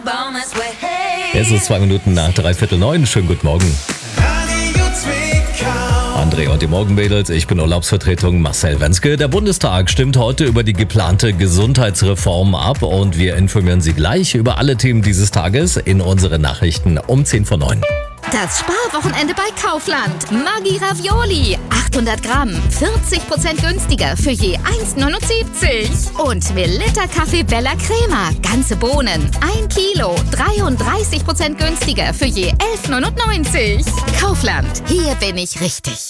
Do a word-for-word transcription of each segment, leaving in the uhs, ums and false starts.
Es ist zwei Minuten nach dreiviertel neun. Schönen guten Morgen. André und die Morgenmädels, ich bin Urlaubsvertretung Marcel Wenske. Der Bundestag stimmt heute über die geplante Gesundheitsreform ab und wir informieren Sie gleich über alle Themen dieses Tages in unseren Nachrichten um zehn vor neun. Das Sparwochenende bei Kaufland. Maggi Ravioli. achthundert Gramm. vierzig Prozent günstiger für je eins neunundsiebzig. Und Velita Kaffee Bella Crema. Ganze Bohnen. ein Kilo. dreiunddreißig Prozent günstiger für je elf neunundneunzig. Kaufland. Hier bin ich richtig.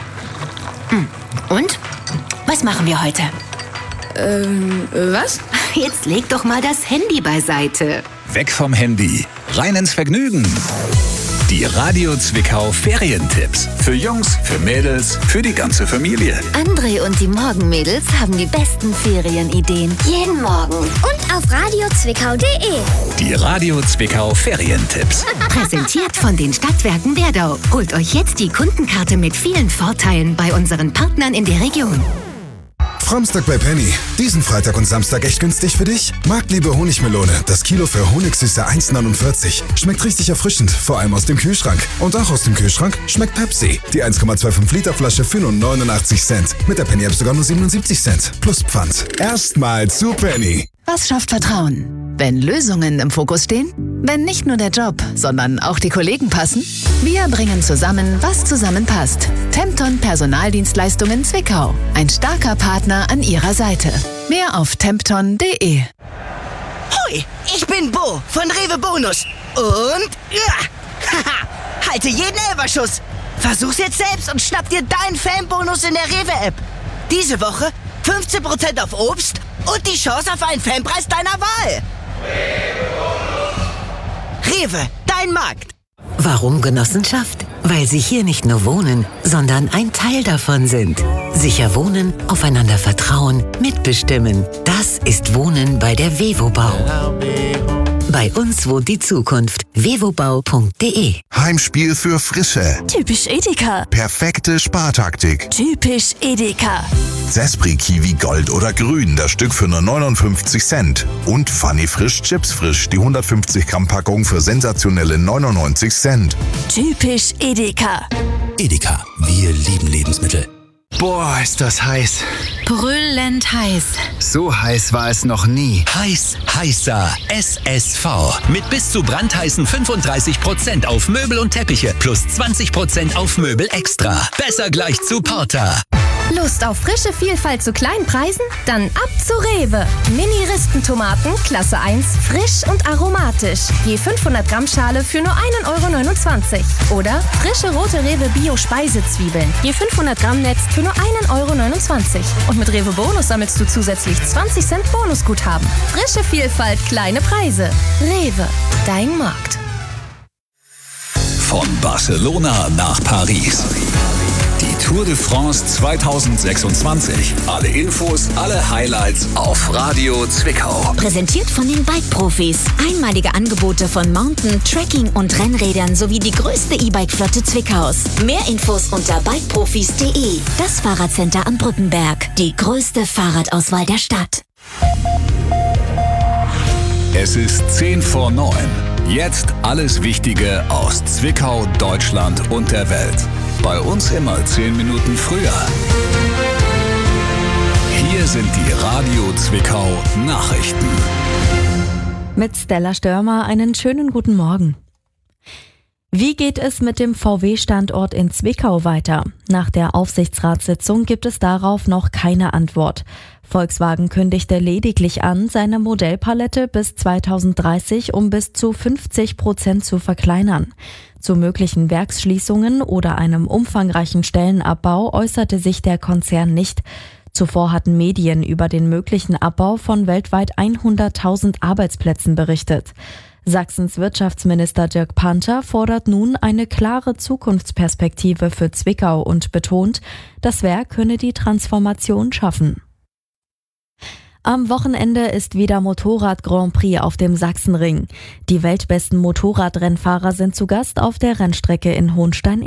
Und? Was machen wir heute? Ähm, was? Jetzt leg doch mal das Handy beiseite. Weg vom Handy. Rein ins Vergnügen. Die Radio Zwickau Ferientipps. Für Jungs, für Mädels, für die ganze Familie. André und die Morgenmädels haben die besten Ferienideen. Jeden Morgen. Und auf radio zwickau punkt de. Die Radio Zwickau Ferientipps. Präsentiert von den Stadtwerken Werdau. Holt euch jetzt die Kundenkarte mit vielen Vorteilen bei unseren Partnern in der Region. Framstag bei Penny. Diesen Freitag und Samstag echt günstig für dich? Marktliebe Honigmelone. Das Kilo für Honigsüße eins neunundvierzig. Schmeckt richtig erfrischend, vor allem aus dem Kühlschrank. Und auch aus dem Kühlschrank schmeckt Pepsi. Die eins Komma fünfundzwanzig Liter Flasche für nur neunundachtzig Cent. Mit der Penny App sogar nur siebenundsiebzig Cent. Plus Pfand. Erstmal zu Penny. Was schafft Vertrauen? Wenn Lösungen im Fokus stehen? Wenn nicht nur der Job, sondern auch die Kollegen passen? Wir bringen zusammen, was zusammenpasst. Tempton Personaldienstleistungen Zwickau. Ein starker Partner an Ihrer Seite. Mehr auf tempton punkt de. Hoi, ich bin Bo von Rewe Bonus. Und ja, haha, halte jeden Elferschuss. Versuch's jetzt selbst und schnapp dir deinen Fanbonus in der Rewe-App. Diese Woche fünfzehn Prozent auf Obst und die Chance auf einen Fanpreis deiner Wahl. Rewe, dein Markt. Warum Genossenschaft? Weil Sie hier nicht nur wohnen, sondern ein Teil davon sind. Sicher wohnen, aufeinander vertrauen, mitbestimmen. Das ist Wohnen bei der Vevobau. Bei uns wohnt die Zukunft. vevobau punkt de. Heimspiel für Frische. Typisch Edeka. Perfekte Spartaktik. Typisch Edeka. Sespri Kiwi Gold oder Grün, das Stück für nur neunundfünfzig Cent. Und Funny Frisch Chips Frisch, die hundertfünfzig Gramm Packung für sensationelle neunundneunzig Cent. Typisch Edeka. Edeka, wir lieben Lebensmittel. Boah, ist das heiß. Brüllend heiß. So heiß war es noch nie. Heiß, heißer S S V. Mit bis zu brandheißen fünfunddreißig Prozent auf Möbel und Teppiche plus zwanzig Prozent auf Möbel extra. Besser gleich zu Porter. Lust auf frische Vielfalt zu kleinen Preisen? Dann ab zu Rewe. Mini-Ristentomaten, Klasse eins, frisch und aromatisch. Je fünfhundert Gramm Schale für nur ein Euro neunundzwanzig. Oder frische rote Rewe Bio-Speisezwiebeln. Je fünfhundert Gramm Netz für nur ein Euro neunundzwanzig. Und mit Rewe Bonus sammelst du zusätzlich zwanzig Cent Bonusguthaben. Frische Vielfalt, kleine Preise. Rewe, dein Markt. Von Barcelona nach Paris. Die Tour de France zweitausendsechsundzwanzig. Alle Infos, alle Highlights auf Radio Zwickau. Präsentiert von den Bike-Profis. Einmalige Angebote von Mountain-, Trekking- und Rennrädern sowie die größte E-Bike-Flotte Zwickaus. Mehr Infos unter bikeprofis punkt de. Das Fahrradcenter am Brückenberg. Die größte Fahrradauswahl der Stadt. Es ist zehn vor neun. Jetzt alles Wichtige aus Zwickau, Deutschland und der Welt. Bei uns immer zehn Minuten früher. Hier sind die Radio Zwickau Nachrichten. Mit Stella Störmer einen schönen guten Morgen. Wie geht es mit dem V W-Standort in Zwickau weiter? Nach der Aufsichtsratssitzung gibt es darauf noch keine Antwort. Volkswagen kündigte lediglich an, seine Modellpalette bis zweitausenddreißig um bis zu fünfzig Prozent zu verkleinern. Zu möglichen Werksschließungen oder einem umfangreichen Stellenabbau äußerte sich der Konzern nicht. Zuvor hatten Medien über den möglichen Abbau von weltweit hunderttausend Arbeitsplätzen berichtet. Sachsens Wirtschaftsminister Dirk Panther fordert nun eine klare Zukunftsperspektive für Zwickau und betont, das Werk könne die Transformation schaffen. Am Wochenende ist wieder Motorrad-Grand Prix auf dem Sachsenring. Die weltbesten Motorradrennfahrer sind zu Gast auf der Rennstrecke in Hohnstein.